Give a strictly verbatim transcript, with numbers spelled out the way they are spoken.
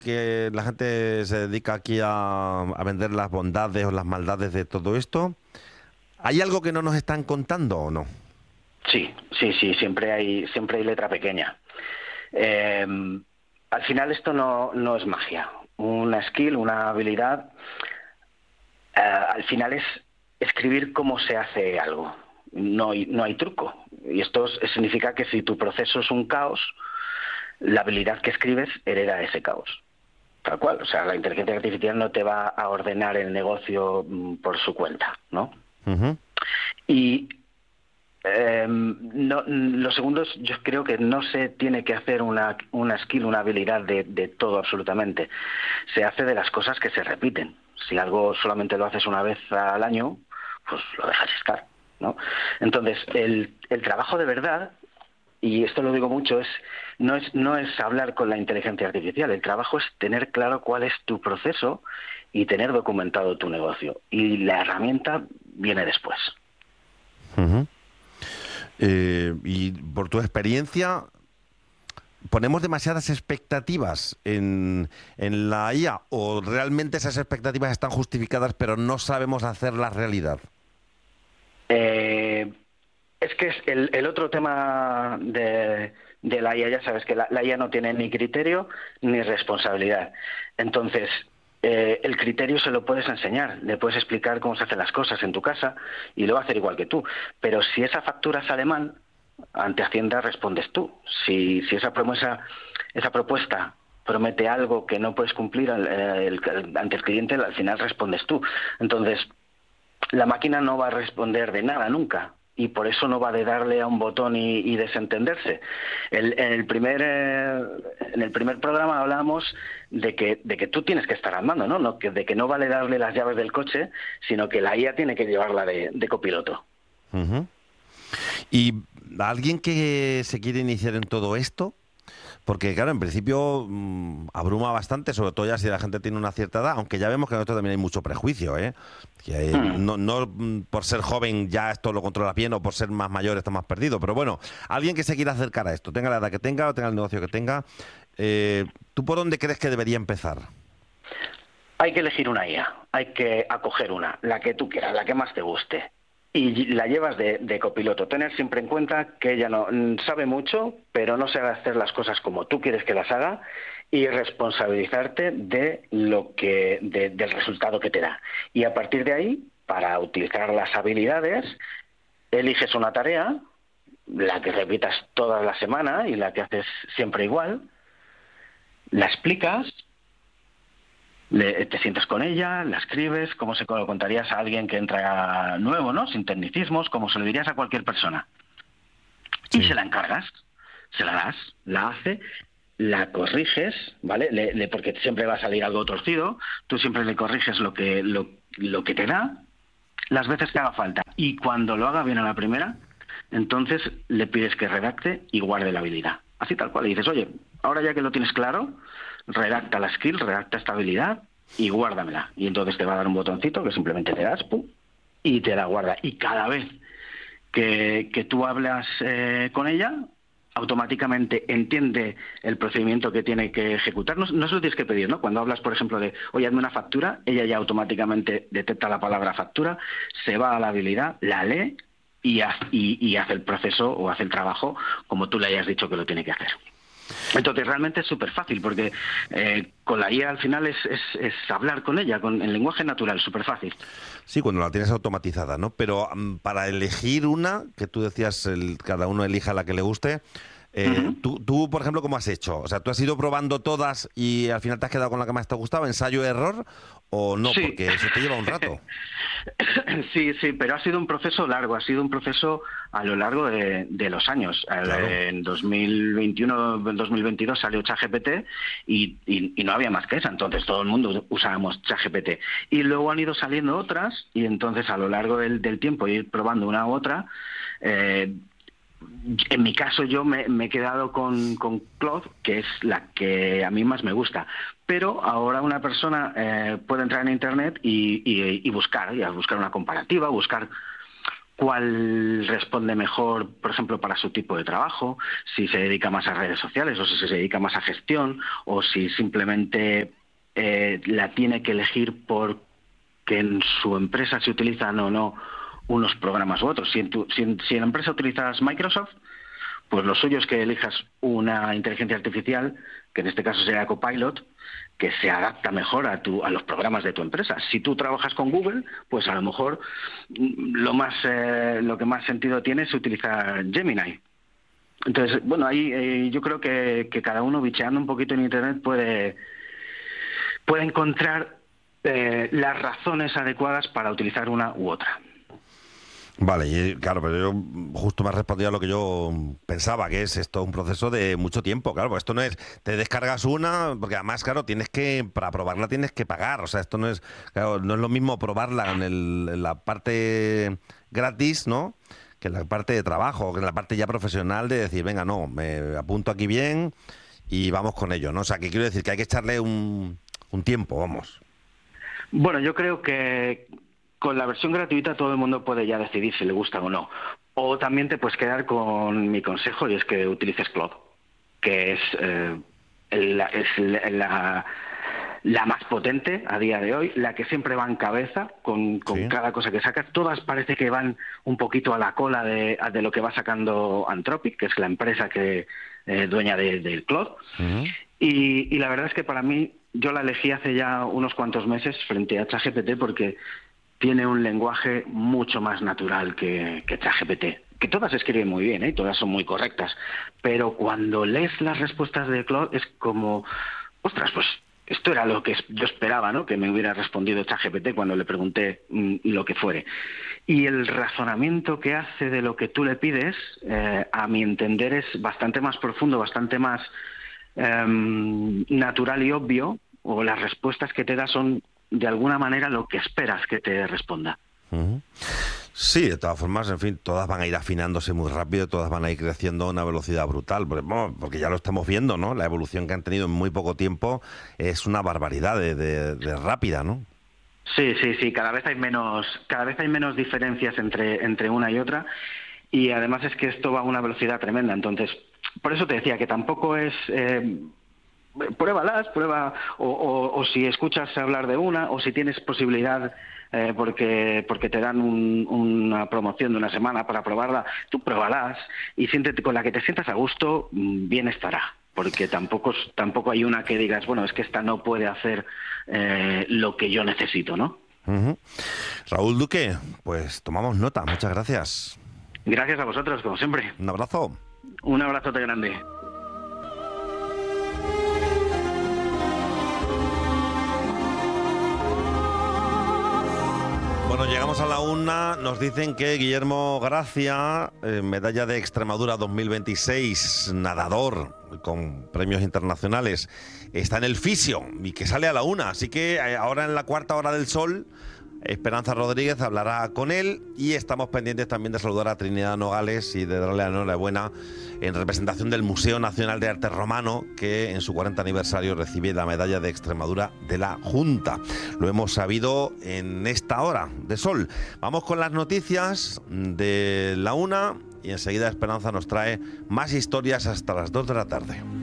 que la gente se dedica aquí a, a vender las bondades o las maldades de todo esto, ¿hay algo que no nos están contando o no? Sí, sí, sí, siempre hay, siempre hay letra pequeña. Eh, Al final esto no, no es magia. Una skill, una habilidad, eh, al final es escribir cómo se hace algo. No hay, no hay truco. Y esto es- significa que si tu proceso es un caos, la habilidad que escribes hereda ese caos. Tal cual. O sea, la inteligencia artificial no te va a ordenar el negocio mm, por su cuenta, ¿no? Ujú. Y Eh, no, lo segundo es, yo creo que no se tiene que hacer una, una skill, una habilidad de, de todo absolutamente. Se hace de las cosas que se repiten. Si algo solamente lo haces una vez al año, pues lo dejas estar, ¿no? Entonces, el, el trabajo de verdad, y esto lo digo mucho, es no es no es hablar con la inteligencia artificial. El trabajo es tener claro cuál es tu proceso y tener documentado tu negocio. Y la herramienta viene después. Ujú. Eh, y por tu experiencia, ¿ponemos demasiadas expectativas en, en la I A o realmente esas expectativas están justificadas pero no sabemos hacer la realidad? Eh, Es que es el, el otro tema de, de la I A, ya sabes que la, la I A no tiene ni criterio ni responsabilidad. Entonces, eh, el criterio se lo puedes enseñar, le puedes explicar cómo se hacen las cosas en tu casa y lo va a hacer igual que tú. Pero si esa factura sale mal, ante Hacienda respondes tú. Si, si esa promesa, esa propuesta promete algo que no puedes cumplir al- eh, el- ante el cliente, al final respondes tú. Entonces, la máquina no va a responder de nada nunca y por eso no va de darle a un botón y, y desentenderse. El- en, el primer, eh, en el primer programa hablábamos de que, de que tú tienes que estar al mando, ¿no? No, que, de que no vale darle las llaves del coche, sino que la I A tiene que llevarla de, de copiloto. Ujú. Y alguien que se quiere iniciar en todo esto, porque claro, en principio mm, abruma bastante, sobre todo ya si la gente tiene una cierta edad, aunque ya vemos que en esto también hay mucho prejuicio, ¿eh? Que hay- Hmm. no, no, mm, por ser joven ya esto lo controlas bien o por ser más mayor está más perdido, pero bueno, alguien que se quiera acercar a esto, tenga la edad que tenga o tenga el negocio que tenga, eh, ¿tú por dónde crees que debería empezar? Hay que elegir una I A, hay que acoger una, la que tú quieras, la que más te guste. Y la llevas de, de copiloto. Tener siempre en cuenta que ella no mm, sabe mucho, pero no sabe hacer las cosas como tú quieres que las haga y responsabilizarte de lo que, de- del resultado que te da. Y a partir de ahí, para utilizar las habilidades, eliges una tarea, la que repitas toda la semana y la que haces siempre igual, la explicas. Le- te sientas con ella, la escribes, como se lo contarías a alguien que entra nuevo, ¿no? Sin tecnicismos, como se lo dirías a cualquier persona. Y Sí. se la encargas, se la das, la hace, la corriges, ¿vale? Le- le- porque siempre va a salir algo torcido, tú siempre le corriges lo que, lo, lo que te da, las veces que haga falta. Y cuando lo haga bien a la primera, entonces le pides que redacte y guarde la habilidad. Así tal cual. Y dices, oye, ahora ya que lo tienes claro, redacta la skill, redacta esta habilidad y guárdamela. Y entonces te va a dar un botoncito que simplemente te das, pum, y te la guarda. Y cada vez que, que tú hablas eh, con ella, automáticamente entiende el procedimiento que tiene que ejecutar. No, no se lo tienes que pedir, ¿no? Cuando hablas, por ejemplo, de, oye, hazme una factura, ella ya automáticamente detecta la palabra factura, se va a la habilidad, la lee y, ha- y, y hace el proceso o hace el trabajo como tú le hayas dicho que lo tiene que hacer. Entonces realmente es súper fácil porque eh, con la I A al final es, es, es hablar con ella, con el lenguaje natural, súper fácil. Sí, cuando la tienes automatizada, ¿no? Pero mm, para elegir una, que tú decías, el, cada uno elija la que le guste, eh, Ujú. tú, tú, por ejemplo, ¿cómo has hecho? O sea, ¿tú has ido probando todas y al final te has quedado con la que más te ha gustado, ensayo-error, o no? Sí. Porque eso te lleva un rato. Sí, sí, pero ha sido un proceso largo, ha sido un proceso a lo largo de, de los años. Claro. Eh, En dos mil veintiuno, dos mil veintidós salió ChatGPT y, y, y no había más que esa, entonces todo el mundo usábamos ChatGPT. Y luego han ido saliendo otras y entonces a lo largo del, del tiempo ir probando una u otra, eh, en mi caso yo me, me he quedado con, con Claude, que es la que a mí más me gusta. Pero ahora una persona eh, puede entrar en Internet y, y, y buscar, y a buscar una comparativa, buscar cuál responde mejor, por ejemplo, para su tipo de trabajo, si se dedica más a redes sociales o si se dedica más a gestión o si simplemente eh, la tiene que elegir porque en su empresa se utilizan o no unos programas u otros. Si en, tu, si en, si en la empresa utilizas Microsoft, pues lo suyo es que elijas una inteligencia artificial, que en este caso sería Copilot, que se adapta mejor a, tu, a los programas de tu empresa. Si tú trabajas con Google, pues a lo mejor lo más eh, lo que más sentido tiene es utilizar Gemini. Entonces, bueno, ahí eh, yo creo que, que cada uno bicheando un poquito en Internet puede, puede encontrar eh, las razones adecuadas para utilizar una u otra. Vale, y claro, pero yo justo me has respondido a lo que yo pensaba, que es esto un proceso de mucho tiempo, claro, pues esto no es, te descargas una, porque además, claro, tienes que, para probarla tienes que pagar, o sea, esto no es, claro, no es lo mismo probarla en, el, en la parte gratis, ¿no?, que en la parte de trabajo, que en la parte ya profesional de decir, venga, no, me apunto aquí bien y vamos con ello, ¿no? O sea, que quiero decir que hay que echarle un, un tiempo, vamos. Bueno, yo creo que con la versión gratuita todo el mundo puede ya decidir si le gusta o no. O también te puedes quedar con mi consejo, y es que utilices Claude, que es, eh, la, es la, la más potente a día de hoy, la que siempre va en cabeza con, con sí. cada cosa que sacas. Todas parece que van un poquito a la cola de, de lo que va sacando Anthropic, que es la empresa que eh, dueña del de Claude. Uh-huh. y, y la verdad es que para mí, yo la elegí hace ya unos cuantos meses frente a ChatGPT porque tiene un lenguaje mucho más natural que, que ChatGPT. Que todas escriben muy bien, ¿eh? Todas son muy correctas. Pero cuando lees las respuestas de Claude es como, ostras, pues esto era lo que yo esperaba, ¿no?, que me hubiera respondido ChatGPT cuando le pregunté mmm, lo que fuere. Y el razonamiento que hace de lo que tú le pides, eh, a mi entender, es bastante más profundo, bastante más eh, natural y obvio, o las respuestas que te da son de alguna manera lo que esperas que te responda. Uh-huh. Sí, de todas formas, en fin, todas van a ir afinándose muy rápido, todas van a ir creciendo a una velocidad brutal, porque, bueno, porque ya lo estamos viendo, ¿no? La evolución que han tenido en muy poco tiempo es una barbaridad de, de, de rápida, ¿no? Sí, sí, sí, cada vez hay menos, cada vez hay menos diferencias entre, entre una y otra, y además es que esto va a una velocidad tremenda, entonces, por eso te decía que tampoco es... Eh, pruébalas, prueba, o, o, o si escuchas hablar de una, o si tienes posibilidad, eh, porque porque te dan un, una promoción de una semana para probarla, tú pruébalas y siéntete, con la que te sientas a gusto, bien estará, porque tampoco tampoco hay una que digas, bueno, es que esta no puede hacer eh, lo que yo necesito, ¿no? Uh-huh. Raúl Duque, pues tomamos nota, muchas gracias. Gracias a vosotros, como siempre. Un abrazo. Un abrazote grande. Bueno, llegamos a la una, nos dicen que Guillermo Gracia, eh, medalla de Extremadura dos mil veintiséis, nadador con premios internacionales, está en el fisio y que sale a la una, así que eh, ahora en la cuarta hora del sol, Esperanza Rodríguez hablará con él y estamos pendientes también de saludar a Trinidad Nogales y de darle la enhorabuena en representación del Museo Nacional de Arte Romano, que en su cuarenta aniversario recibe la medalla de Extremadura de la Junta. Lo hemos sabido en esta hora de sol. Vamos con las noticias de la una y enseguida Esperanza nos trae más historias hasta las dos de la tarde.